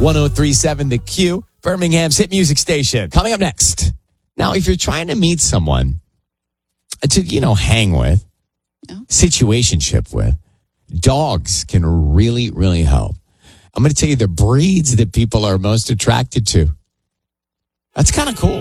1037 The Q, Birmingham's hit music station. Coming up next. Now, if you're trying to meet someone to, hang with, situationship with, dogs can really, really help. I'm going to tell you the breeds that people are most attracted to. That's kind of cool.